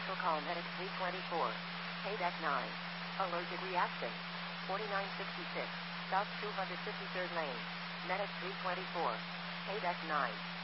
Special call Medic 324. Payback 9. Allergic reaction. 4966. South 253rd Lane. Medic 324. Payback 9.